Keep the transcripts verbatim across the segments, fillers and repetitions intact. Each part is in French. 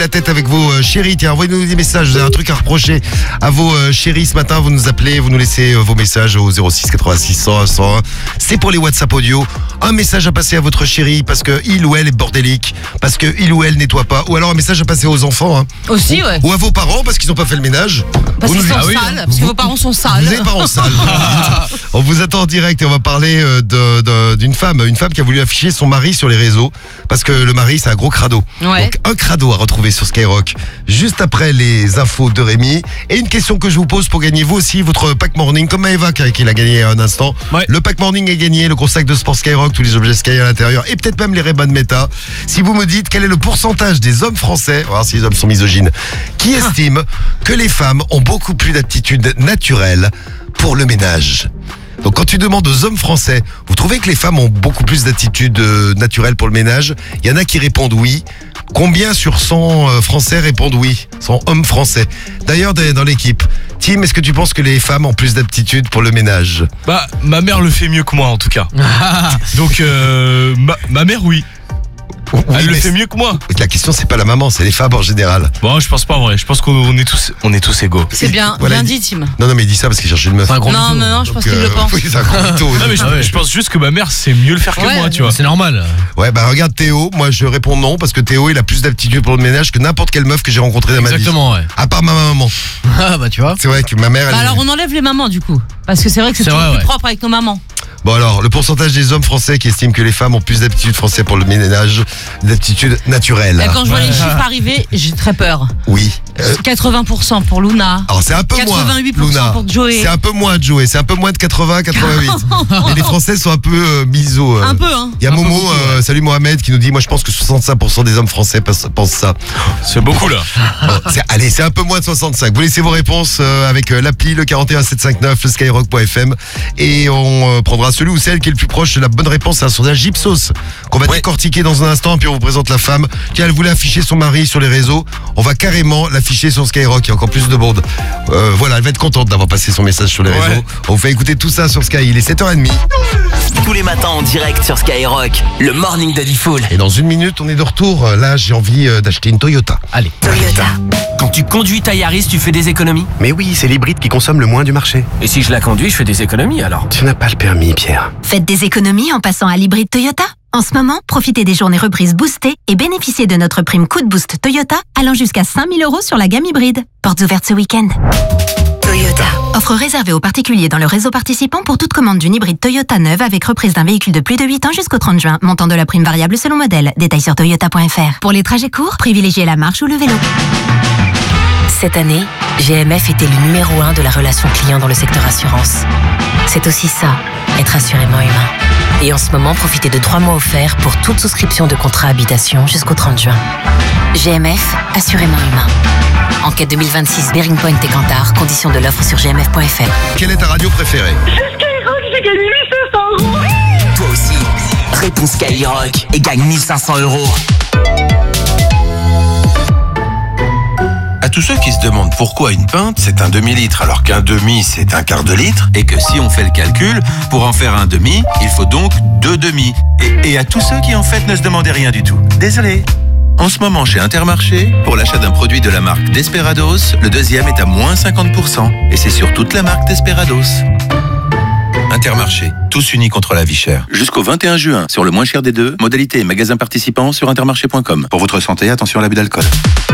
La tête avec vos euh, chéris, tiens, envoyez-nous des messages, vous avez un truc à reprocher à vos euh, chéris ce matin, vous nous appelez, vous nous laissez euh, vos messages au zéro six quatre-vingt-six cent cent un. C'est pour les WhatsApp audio, un message à passer à votre chéri parce que il ou elle est bordélique, parce que il ou elle nettoie pas, ou alors un message à passer aux enfants, hein. Aussi, ouais. Ou à vos parents parce qu'ils n'ont pas fait le ménage. Parce Vous qu'ils nous- sont Ah oui, sales, hein. parce que vos parents sont sales. Vous avez parents sales. On vous attend en direct et on va parler euh, de- de- d'une femme, une femme qui a voulu afficher son mari sur les réseaux parce que le mari c'est un gros crado. Ouais. Donc un crado à retrouver sur Skyrock juste après les infos de Rémi. Et une question que je vous pose pour gagner vous aussi votre pack morning comme Maëva qui qui l'a gagné il y a un instant. Ouais. Le pack morning est gagné, le gros sac de sport Skyrock, tous les objets Sky à l'intérieur et peut-être même les Ray-Ban Meta. Si vous me dites quel est le pourcentage des hommes français, on va voir si les hommes sont misogynes, qui estiment que les femmes ont beaucoup plus d'aptitudes naturelles pour le ménage. Donc quand tu demandes aux hommes français, vous trouvez que les femmes ont beaucoup plus d'attitudes euh, naturelles pour le ménage? Il y en a qui répondent oui. Combien sur cent euh, Français répondent oui? cent hommes français. D'ailleurs, dans dans l'équipe, Tim, est-ce que tu penses que les femmes ont plus d'aptitudes pour le ménage? Bah, ma mère le fait mieux que moi en tout cas. Donc, euh, ma, ma mère, oui. Oui, Elle le mais fait mieux que moi. la question, c'est pas la maman, c'est les femmes en général. Bon, je pense pas en vrai. Je pense qu'on est tous, on est tous égaux. C'est bien, Voilà, bien il- dit, Tim. Non, non, mais il dit ça parce qu'il cherche une meuf. C'est un gros Non, mytho. non, non, je pense Donc, qu'il le euh, pense. oui, c'est un gros mytho. Non, mais je, Ah ouais. je pense juste que ma mère sait mieux le faire que Ouais. moi, tu vois. C'est normal. Ouais, bah regarde Théo, moi je réponds non parce que Théo il a plus d'aptitude pour le ménage que n'importe quelle meuf que j'ai rencontrée dans ma vie. Exactement, ouais. À part ma maman. Ah bah tu vois. C'est vrai que ma mère elle Bah est- alors on enlève les mamans du coup. Parce que c'est vrai que c'est C'est toujours vrai, plus ouais. propre avec nos mamans. Bon alors, le pourcentage des hommes français qui estiment que les femmes ont plus d'aptitudes français pour le ménage, d'aptitudes naturelles. Là, quand je vois les chiffres arriver, j'ai très peur. Oui. Euh, quatre-vingts pour cent pour Luna. alors c'est un peu moins, quatre-vingt-huit pour cent Luna. pour Joey. C'est un peu moins de Joey, c'est un peu moins de quatre-vingts à quatre-vingt-huit. Et les Français sont un peu euh, miso. euh. Un peu, hein. Il y a Un peu Momo, beaucoup, euh, salut Mohamed, qui nous dit, moi je pense que soixante-cinq pour cent des hommes français pensent pensent ça. C'est beaucoup là. Bon, c'est- allez, c'est un peu moins de soixante-cinq. Vous laissez vos réponses euh, avec euh, l'appli, le quarante et un sept cent cinquante-neuf, le skyrock point f m. Et on euh, prendra celui ou celle qui est le plus proche de la bonne réponse à un sondage Ipsos qu'on va décortiquer dans un instant. Puis on vous présente la femme qui elle voulait afficher son mari sur les réseaux. On va carrément l'afficher sur Skyrock. Il y a encore plus de monde. Euh, voilà, elle va être contente d'avoir passé son message sur les Ouais. réseaux. On vous fait écouter tout ça sur Sky. Il est sept heures trente. Tous les matins en direct sur Skyrock, le morning de Diffoul. Et dans une minute, on est de retour. Là, j'ai envie euh, d'acheter une Toyota. Allez. Toyota. Quand tu conduis ta Yaris, tu fais des économies. Mais oui, c'est l'hybride qui consomme le moins du marché. Et si je la conduis, je fais des économies alors. Tu n'as pas le permis, Pierre. Faites des économies en passant à l'hybride Toyota. En ce moment, profitez des journées reprises boostées et bénéficiez de notre prime coup de boost Toyota allant jusqu'à cinq mille euros sur la gamme hybride. Portes ouvertes ce week-end. Toyota. Offre réservée aux particuliers dans le réseau participant pour toute commande d'une hybride Toyota neuve avec reprise d'un véhicule de plus de huit ans jusqu'au trente juin. Montant de la prime variable selon modèle. Détails sur toyota point f r. Pour les trajets courts, privilégiez la marche ou le vélo. Cette année, G M F était le numéro un de la relation client dans le secteur assurance. C'est aussi ça, être assurément humain. Et en ce moment, profitez de trois mois offerts pour toute souscription de contrat habitation jusqu'au trente juin. G M F, assurément humain. Enquête deux mille vingt-six, Bearing Point et Cantar, conditions de l'offre sur g m f point f r. Quelle est ta radio préférée? Toi aussi, réponds Skyrock et gagne mille cinq cents euros. À tous ceux qui se demandent pourquoi une pinte c'est un demi-litre alors qu'un demi c'est un quart de litre et que si on fait le calcul, pour en faire un demi, il faut donc deux demi. Et, et à tous ceux qui en fait ne se demandaient rien du tout. Désolé. En ce moment chez Intermarché, pour l'achat d'un produit de la marque Desperados, le deuxième est à moins cinquante pour cent et c'est sur toute la marque Desperados. Intermarché, tous unis contre la vie chère. Jusqu'au vingt et un juin, sur le moins cher des deux, modalité et magasin participant sur intermarché point com. Pour votre santé, attention à l'abus d'alcool.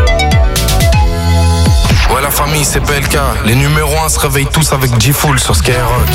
Ouais la famille c'est P L K. Les numéros un se réveillent tous avec G-Full sur Skyrock.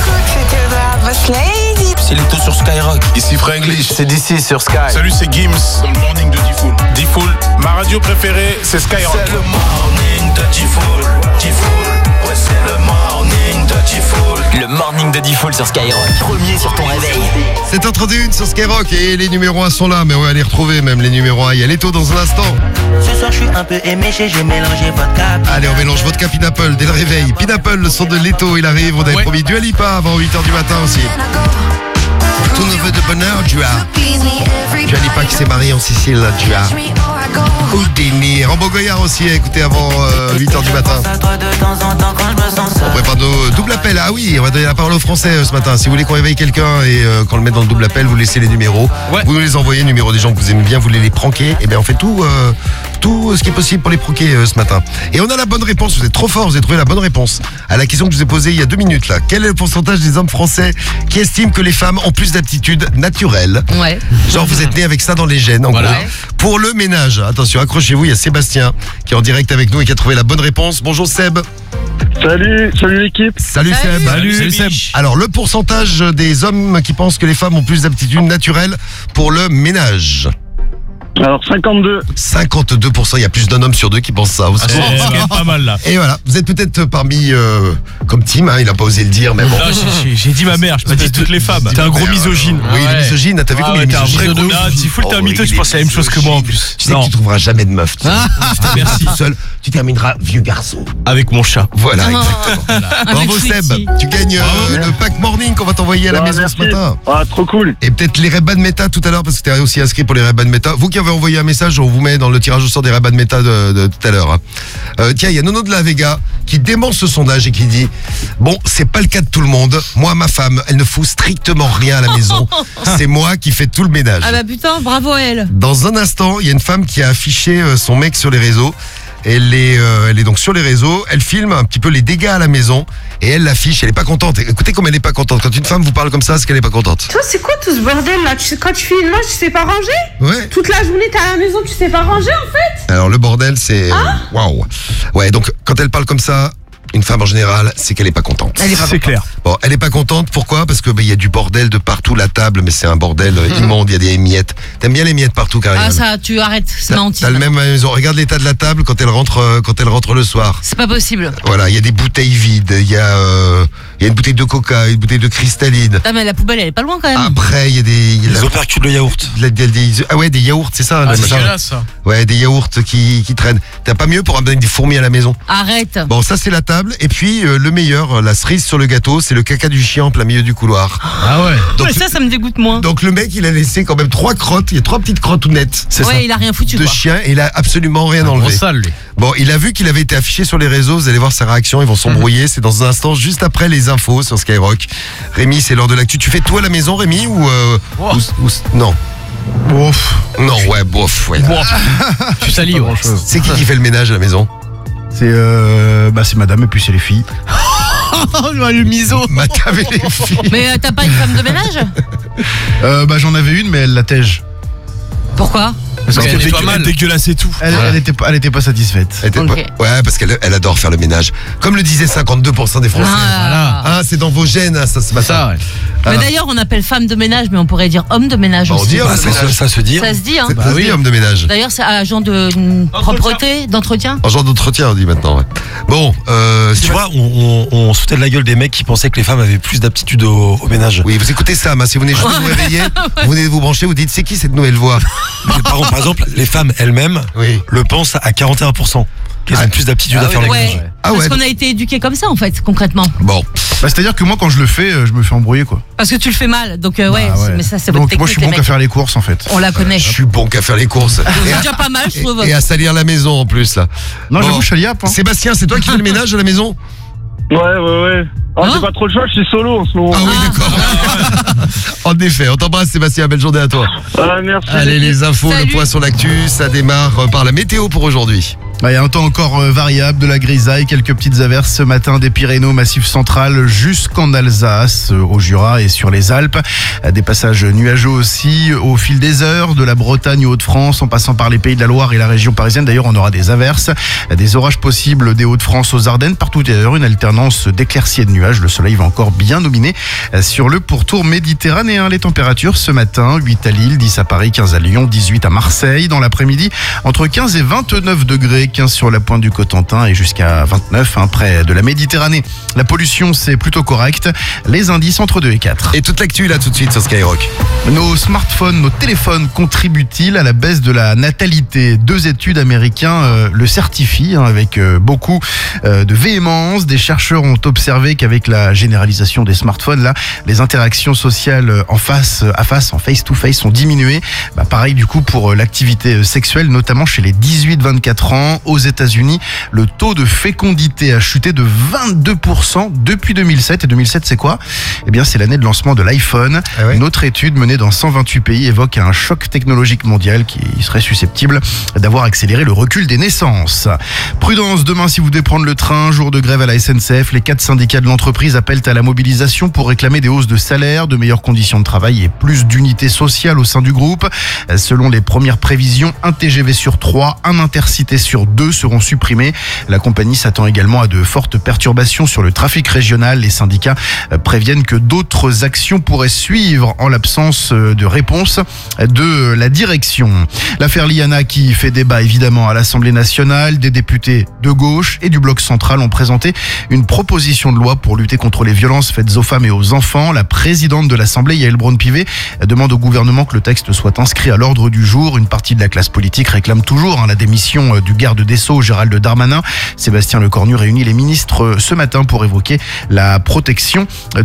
C'est les tous sur Skyrock. Ici Franglish, c'est d'ici sur Sky. Salut, c'est Gims dans le morning de Diffoul. Diffoul, ma radio préférée, c'est Skyrock. C'est le morning de Diffoul. Diffoul, ouais c'est le morning de Diffoul. Le morning de Diffoul sur Skyrock, premier sur ton réveil. sept heures trente et un sur Skyrock et les numéros un sont là, mais on va les retrouver même les numéros un. Il y a Leto dans un instant. Ce soir je suis un peu éméché, j'ai mélangé vodka. Allez, on mélange vodka Pineapple dès le réveil. Pineapple, le son de Leto, il arrive. On avait Ouais. promis Dua Lipa avant huit heures du matin aussi. Tout neveu de bonheur, Dua. Dua Lipa qui s'est mariée en Sicile, Dua. Houdini. Rambo Goyard aussi, écoutez, avant euh, huit heures du matin. On prépare nos double appel. Ah oui, on va donner la parole aux Français euh, ce matin. Si vous voulez qu'on réveille quelqu'un et euh, qu'on le mette dans le double appel, vous laissez les numéros. Ouais. Vous nous les envoyez, numéros des gens que vous aimez bien, vous voulez les pranker. Et bien on fait tout euh, tout ce qui est possible pour les proquer euh, ce matin. Et on a la bonne réponse, vous êtes trop fort, vous avez trouvé la bonne réponse à la question que je vous ai posée il y a deux minutes là. Quel est le pourcentage des hommes français qui estiment que les femmes ont plus d'aptitudes naturelles? Ouais. Genre vous êtes né avec ça dans les gènes en Voilà. gros. Pour le ménage, attention, accrochez-vous, il y a Sébastien qui est en direct avec nous et qui a trouvé la bonne réponse. Bonjour Seb. Salut, salut l'équipe. Salut, Salut. Seb. Salut, Salut Seb. Alors le pourcentage des hommes qui pensent que les femmes ont plus d'aptitudes naturelles pour le ménage. Alors cinquante-deux. cinquante-deux pour cent, il y a plus d'un homme sur deux qui pense ça. C'est c'est quand même pas mal là. Et voilà, vous êtes peut-être parmi, euh, comme Tim, hein, il a pas osé le dire, mais bon. Non, j'ai- j'ai- J'ai dit ma mère, je pas dit toutes les femmes. T'es un gros misogyne. Oui, Ah le ouais. misogyne, t'as vu Ah comme ouais, il est t'es un vrai misogyne. gros nazi. Full, t'es un Oh, mytho, il tu est penses la même chose que moi en plus. Tu sais Non. que tu trouveras jamais de meuf. tu sais. Merci. Tout seul, tu termineras vieux garçon. Avec mon chat. Voilà, Oh. exactement. Bravo Avec Seb, Tweety. tu gagnes euh, le pack morning qu'on va t'envoyer à la Ah, maison merci. ce matin. Ah, trop cool. Et peut-être les Ray-Ban Meta tout à l'heure, parce que tu es aussi inscrit pour les Ray-Ban Meta. Vous qui avez envoyé un message, on vous met dans le tirage au sort des Ray-Ban Meta de, de tout à l'heure. hein. Euh, tiens, il y a Nono de la Vega qui dément ce sondage et qui dit bon, c'est pas le cas de tout le monde. Moi, ma femme, elle ne fout strictement rien à la maison. C'est moi qui fais tout le ménage. Ah bah putain, bravo à elle. Dans un instant, il y a une femme qui a affiché euh, son mec sur les réseaux. Elle est, euh, elle est donc sur les réseaux, elle filme un petit peu les dégâts à la maison et elle l'affiche, elle est pas contente. Écoutez comme elle est pas contente. Quand une femme vous parle comme ça, c'est qu'elle est pas contente. Toi, c'est quoi tout ce bordel là? Tu sais, quand tu fais une loge, tu sais pas ranger? Ouais. Toute la journée, t'es à la maison, tu sais pas ranger en fait? Alors le bordel, c'est... Waouh. Ouais, donc quand elle parle comme ça, une femme en général, c'est qu'elle est pas contente. Elle est pas C'est clair. Bon, elle est pas contente, pourquoi? Parce que bah, il y a du bordel de partout, la table, mais c'est un bordel euh, immonde, il y a des miettes. T'aimes bien les miettes partout, Karine? Ah ça, tu arrêtes, c'est T'as menti. t'as le même à la maison. Regarde l'état de la table quand elle rentre, euh, quand elle rentre le soir. C'est pas possible. Voilà, il y a des bouteilles vides, il y a, euh, il y a une bouteille de coca, une bouteille de cristalline. Ah mais la poubelle, elle est pas loin quand même. Après, il y a des... il y a la- opercules de yaourt. la- des- des- ah ouais, des yaourts, c'est ça? Ah, le c'est machin. dégueulasse ça. Ouais, des yaourts qui, qui traînent. T'as pas mieux pour amener des fourmis à la maison? Arrête. Bon, ça c'est la table. Et puis, euh, le meilleur, la cerise sur le gâteau, c'est le caca du chien en plein milieu du couloir. Ah ouais. Donc, Ouais, ça, ça me dégoûte moins. donc le mec, il a laissé quand même trois crottes. Il y a trois petites crottes tout nettes. C'est Ouais, ça. il a rien foutu De quoi. chien et il a absolument rien Gros enlevé. sale lui. Bon, il a vu qu'il avait été affiché sur les réseaux. Vous allez voir sa réaction. Ils vont s'embrouiller. C'est dans un instant, juste après les infos sur Skyrock. Rémi, c'est l'heure de l'actu. Tu fais tout à la maison, Rémi, ou, euh, Oh. ou- ou- non? Bof. Non, ouais, bof. Ouais. Bon, tu salis. Ouais. C'est qui qui fait le ménage à la maison? C'est euh, bah c'est madame et puis c'est les filles. Oh, le miso. Madame et les filles. Mais euh, t'as pas une femme de ménage? Euh, bah j'en avais une mais elle la tège. Pourquoi? Parce Elle qu'elle est était- pas mal. Dégueulasse et tout. elle, elle était pas, elle était pas satisfaite. Elle était Ok. pas- Ouais, parce qu'elle elle adore faire le ménage. Comme le disaient cinquante-deux pour cent des Français. Ah. Ah, c'est dans vos gènes, hein, ça ce matin. Ça, ouais. Mais Ah. d'ailleurs, on appelle femme de ménage, mais on pourrait dire homme de ménage Bah, on aussi. dit homme de ménage. ça se dit. Ça se dit, hein. C'est Bah ça se oui. dit, homme de ménage. D'ailleurs, c'est agent de mm, propreté, d'entretien. En genre d'entretien, on dit maintenant. Ouais. Bon, euh, Tu vois, on, on, on se foutait de la gueule des mecs qui pensaient que les femmes avaient plus d'aptitude au, au ménage. oui, vous écoutez Sam, hein, si vous venez juste de vous réveiller, vous venez de vous brancher, vous dites c'est qui cette nouvelle voix? Par, contre, par exemple, les femmes elles-mêmes Oui. le pensent à quarante et un pour cent. Qu'elles Ah. ont plus d'aptitude à faire le Ouais. ménage. Ah Parce ouais. qu'on a été éduqués comme ça, en fait, concrètement. Bon, Bah c'est-à-dire que moi quand je le fais, euh, je me fais embrouiller quoi. Parce que tu le fais mal. Donc, euh, ouais, Bah, c'est- mais ça, c'est votre Donc technique, moi je suis les bon mecs. qu'à faire les courses en fait. On la connaît. je suis bon qu'à faire les courses. C'est et, à, déjà pas mal, je trouve. et à salir la maison en plus là. Non Bon. j'avoue je suis liap, hein. Sébastien, c'est toi qui fais le ménage à la maison? Ouais, ouais, ouais. Ah, Hein j'ai pas trop le choix, je suis solo en ce moment. Ah oui, d'accord. En effet, on t'embrasse Sébastien, belle journée à toi. Ah, merci. Allez, les infos, Salut. le point sur l'actu, ça démarre euh, par la météo pour aujourd'hui. Bah, il y a un temps encore euh, variable, de la grisaille, quelques petites averses ce matin des Pyrénées, Massif central jusqu'en Alsace, euh, au Jura et sur les Alpes. Euh, Des passages nuageux aussi au fil des heures, de la Bretagne aux Hauts-de-France, en passant par les Pays de la Loire et la région parisienne. D'ailleurs, on aura des averses, euh, des orages possibles des Hauts-de-France aux Ardennes. Partout d'ailleurs, une alternance d'éclaircies et de nuages. Le soleil va encore bien dominer euh, sur le pourtour méditerranéen. Les températures ce matin, huit à Lille, dix à Paris, quinze à Lyon, dix-huit à Marseille. Dans l'après-midi, entre quinze et vingt-neuf degrés, quinze sur la pointe du Cotentin et jusqu'à vingt-neuf hein, près de la Méditerranée. La pollution, c'est plutôt correct. Les indices entre deux et quatre. Et toute l'actu là tout de suite sur Skyrock. Nos smartphones, nos téléphones contribuent-ils à la baisse de la natalité? Deux études américaines euh, le certifient hein, avec euh, beaucoup euh, de véhémence. Des chercheurs ont observé qu'avec la généralisation des smartphones, là, les interactions sociales en face à face, en face-to-face, ont diminué. Bah, pareil du coup pour euh, l'activité sexuelle, notamment chez les dix-huit vingt-quatre ans. ans aux États-Unis. Le taux de fécondité a chuté de vingt-deux pour cent depuis deux mille sept. Et deux mille sept, c'est quoi ? Eh bien, c'est l'année de lancement de l'iPhone. Ah ouais. Une autre étude menée dans cent vingt-huit pays évoque un choc technologique mondial qui serait susceptible d'avoir accéléré le recul des naissances. Prudence, demain si vous devez prendre le train, jour de grève à la S N C F, les quatre syndicats de l'entreprise appellent à la mobilisation pour réclamer des hausses de salaire, de meilleures conditions de travail et plus d'unité sociale au sein du groupe. Selon les premières prévisions, un T G V sur trois, un intercité sur deux seront supprimés. La compagnie s'attend également à de fortes perturbations sur le trafic régional. Les syndicats préviennent que d'autres actions pourraient suivre en l'absence de réponse de la direction. L'affaire Liana qui fait débat évidemment à l'Assemblée nationale. Des députés de gauche et du bloc central ont présenté une proposition de loi pour lutter contre les violences faites aux femmes et aux enfants. La présidente de l'Assemblée, Yael Braun-Pivet, demande au gouvernement que le texte soit inscrit à l'ordre du jour. Une partie de la classe politique réclame toujours hein, la démission du garde des Sceaux, Gérald Darmanin. Sébastien Lecornu réunit les ministres ce matin pour évoquer la protection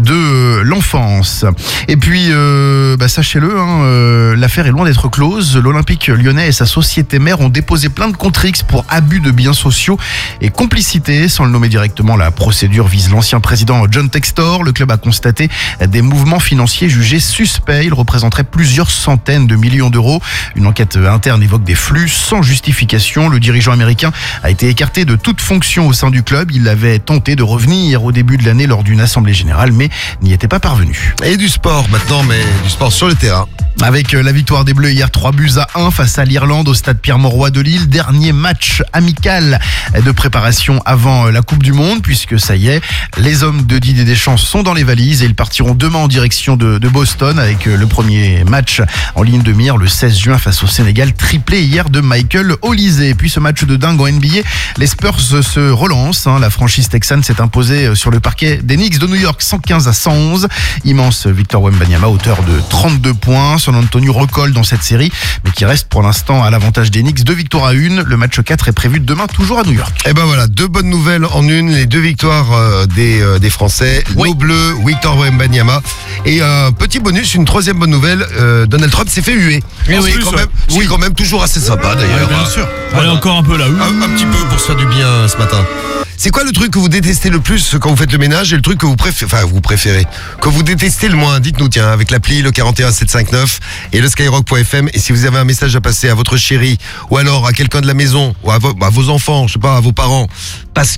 de l'enfance. Et puis, euh, bah, sachez-le, hein, euh, l'affaire est loin d'être close. L'Olympique lyonnais et sa société mère ont déposé plainte contre X pour abus de biens sociaux et complicité. Sans le nommer directement, la procédure vise l'ancien président John Textor. Le club a constaté des mouvements financiers jugés suspects. Ils représenteraient plusieurs centaines de millions d'euros. Une enquête interne évoque des flux sans justification. Le dirigeant américain a été écarté de toute fonction au sein du club. Il avait tenté de revenir au début de l'année lors d'une assemblée générale, mais n'y était pas parvenu. Et du sport maintenant, mais du sport sur le terrain. Avec la victoire des Bleus hier, trois buts à un face à l'Irlande au stade Pierre-Mauroy de Lille. Dernier match amical de préparation avant la Coupe du Monde, puisque ça y est, les hommes de Didier Deschamps sont dans les valises et ils partiront demain en direction de, de Boston avec le premier match en ligne de mire le seize juin face au Sénégal. Triplé hier de Michael Olise. Et puis ce match de dingue en N B A, les Spurs se relancent. Hein. La franchise texane s'est imposée sur le parquet des Knicks de New York cent quinze à cent onze. Immense Victor Wembanyama, auteur de trente-deux points. San Antonio recolle dans cette série, mais qui reste pour l'instant à l'avantage des Knicks. Deux victoires à une. Le match quatre est prévu demain, toujours à New York. Et ben voilà, deux bonnes nouvelles en une. Les deux victoires euh, des, euh, des Français. Oui. Nos Bleus, Victor Wembanyama. Et un euh, petit bonus, une troisième bonne nouvelle. Euh, Donald Trump s'est fait huer. Oui, C'est oui, quand ça. même, c'est Oui. quand même toujours assez sympa d'ailleurs. bien sûr. Allez, encore un peu là. Un, un petit peu pour se faire du bien euh, ce matin. C'est quoi le truc que vous détestez le plus quand vous faites le ménage et le truc que vous préférez, enfin vous préférez, que vous détestez le moins? Dites-nous tiens, avec l'appli le quarante et un sept cent cinquante-neuf et le skyrock point f m. Et si vous avez un message à passer à votre chérie ou alors à quelqu'un de la maison ou à, vo- à vos enfants, je sais pas, à vos parents, parce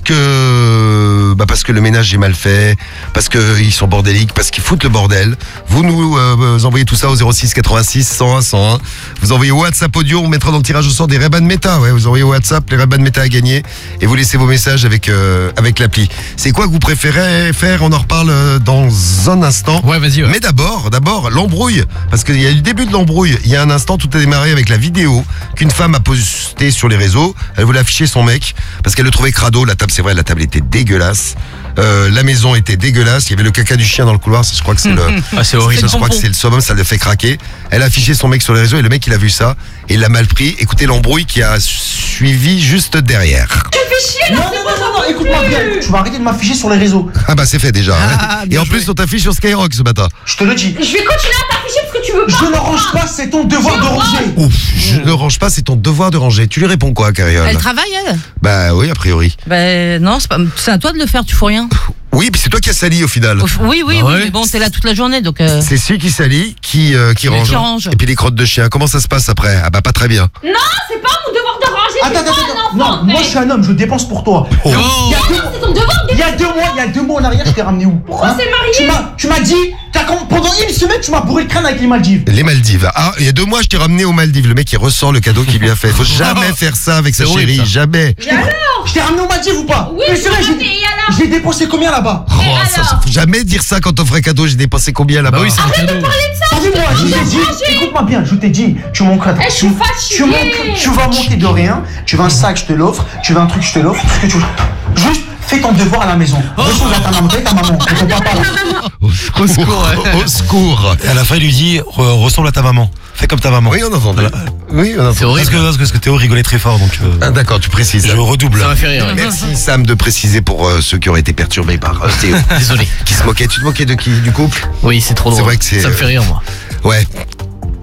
que bah parce que le ménage est mal fait, parce que ils sont bordéliques, parce qu'ils foutent le bordel, vous nous euh, vous envoyez tout ça au zéro six quatre-vingt-six cent un cent un. Vous envoyez WhatsApp audio, on mettra dans le tirage au sort des Ray-Ban Meta. Ouais, vous envoyez WhatsApp, les Ray-Ban Meta à gagner et vous laissez vos messages avec euh, avec l'appli. C'est quoi que vous préférez faire? On en reparle euh, dans un instant. Ouais, vas-y. Ouais. Mais d'abord, d'abord l'embrouille, parce qu'il y a eu le début de l'embrouille. Il y a un instant, tout a démarré avec la vidéo qu'une femme a postée sur les réseaux. Elle voulait afficher son mec parce qu'elle le trouvait crado. La table, c'est vrai, la table était dégueulasse. Euh, la maison était dégueulasse. Il y avait le caca du chien dans le couloir. Je crois que c'est le. Ah, c'est horrible. Ça, je crois que c'est le summum, ça le fait craquer. Elle a affiché son mec sur les réseaux et le mec il a vu ça et il l'a mal pris. Écoutez l'embrouille qui a suivi juste derrière. Tu fais chier Non, là, non, c'est non, pas non, ça non, écoute-moi bien. Tu vas arrêter de m'afficher sur les réseaux. Ah bah c'est fait déjà. Ah, hein. bien Et en joué. plus on t'affiche sur Skyrock ce matin. Je te le dis. Je vais continuer à t'afficher parce que tu veux pas. Je ne range pas, c'est ton devoir Je de range. ranger. Ouf, je ne range pas, c'est ton devoir de ranger. Tu lui réponds quoi, Carriole? Elle travaille, elle? Bah oui, a priori. Ben non, c'est pas- c'est à toi de le faire, tu fous rien. Oui, puis c'est toi qui as sali au final. Oui, oui, oui, Bah ouais. mais bon, t'es là toute la journée, donc. euh, C'est celui qui salit, qui, euh, qui, Qui range. range. Et puis les crottes de chien, comment ça se passe après? Ah bah pas très bien. Non, c'est pas mon devoir de ranger. Attends, c'est attends, pas attends. un enfant, Non, en moi fait. je suis un homme, je dépense pour toi. Oh. Il y a Non, deux, c'est ton devoir de. il y a deux mois, il y a deux mois en arrière, je t'ai ramené où? Pourquoi c'est marié? Tu m'as, tu m'as dit, t'as comm- pendant une semaine, tu m'as bourré le crâne avec les Maldives. Les Maldives. Ah, il y a deux mois, je t'ai ramené aux Maldives. Le mec, il ressort le cadeau qu'il lui a fait. Faut jamais faire ça avec sa C'est horrible, chérie. ça. Jamais. Je t'ai, je t'ai ramené aux Maldives ou pas? Oui, Mais tu c'est vrai, m'as j'ai, ramené, et alors? j'ai dépensé combien là-bas? Oh, ça, ça, faut jamais dire ça quand t'offres un cadeau. J'ai dépensé combien là-bas? Bah oui, c'est un cadeau. T'as vu moi, je t'ai dit, écoute-moi bien, je t'ai dit, tu manques Eh, je suis tu, fatiguée. tu, manques- tu vas manquer de rien, tu veux un sac, je te l'offre, tu veux un truc, je te l'offre, tout ce que tu veux. Juste, fais ton devoir à la maison. Ressemble à ta maman, t'es ta maman, on te parle pas là. Au secours. Au secours. Et à la fin, il lui dit re- ressemble à ta maman. Fais comme ta maman. Oui, on a entendu. Oui, on a entendu. C'est horrible. Parce que, parce que, parce que Théo rigolait très fort, donc euh, Ah, d'accord, tu précises. je redouble. Ça m'a fait rire. ouais. Merci Sam de préciser pour euh, ceux qui auraient été perturbés par euh, Théo. Désolé. Qui se moquait. Tu te moquais de qui? Du couple? Oui, c'est trop drôle. C'est vrai que c'est- Ça me fait rire, moi. Ouais.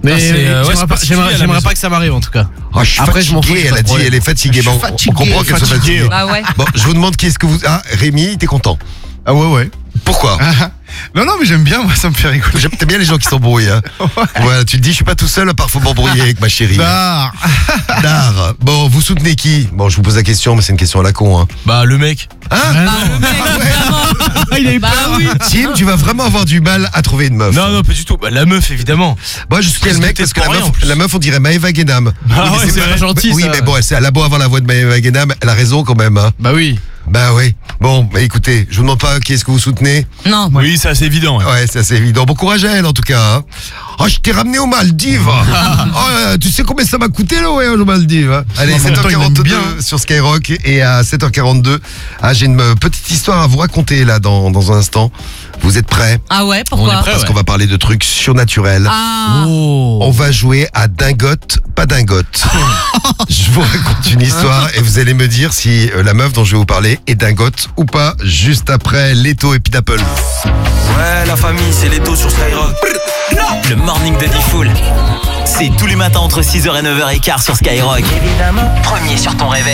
Mais Ah, c'est, euh, ouais, j'aimerais c'est pas, particulier j'aimerais- à la j'aimerais maison. pas que ça m'arrive en tout cas. Oh, je suis Après, je m'en fous, fatigué, j'ai elle pas a de dit, problème. elle est fatiguée. Je Bon, suis on fatigué, comprend qu'elle soit fatigué. fatiguée. Bah ouais. Bon, je vous demande qui est-ce que vous. Ah, Rémi, t'es content. Ah ouais, ouais. Pourquoi? Non, non, mais j'aime bien, moi, ça me fait rigoler. J'aime bien les gens qui s'embrouillent. Hein. Voilà, tu te dis, je suis pas tout seul, parfois m'embrouiller avec ma chérie. Dar. Dar. Bon, vous soutenez qui? Bon, je vous pose la question, mais c'est une question à la con. Hein. Bah, le mec. Hein? Bah, le mec, évidemment. Il a eu Bah peur. oui. Tim, tu vas vraiment avoir du mal à trouver une meuf. Non, non, pas du tout. Bah, la meuf, évidemment. Moi, je soutiens le mec parce que la pour rien, en meuf, plus. la meuf, on dirait Maëva Guénam. Ah Oui, mais ouais, c'est pas- vrai. gentil, Oui, ça. mais bon, elle, elle a beau avoir la voix de Maëva Guénam, elle a raison quand même. Hein. Bah oui. Bah oui. Bon, bah écoutez, je vous demande pas qui est-ce que vous soutenez. Non. Oui, c'est assez évident. ouais. Ouais, c'est assez évident. Bon courage à elle en tout cas. Hein. Oh, je t'ai ramené aux Maldives. Oh, euh, tu sais combien ça m'a coûté le voyage aux Maldives. Hein. Allez, En même temps, sept heures quarante-deux il m'aime bien. sur Skyrock et à sept heures quarante-deux, ah, j'ai une euh, petite histoire à vous raconter là dans, dans un instant. Vous êtes prêts? Ah ouais, pourquoi? On est prêt, Parce ouais. qu'on va parler de trucs surnaturels. Ah. Oh. On va jouer à dingote, pas dingote. Je vous raconte une histoire et vous allez me dire si euh, la meuf dont je vais vous parler est dingote ou pas, juste après Leto et Pinapple. Ouais, la famille, c'est Leto sur Skyrock. Le morning de Diffoul. C'est tous les matins entre six heures et neuf heures quinze sur Skyrock. Évidemment. Premier sur ton réveil.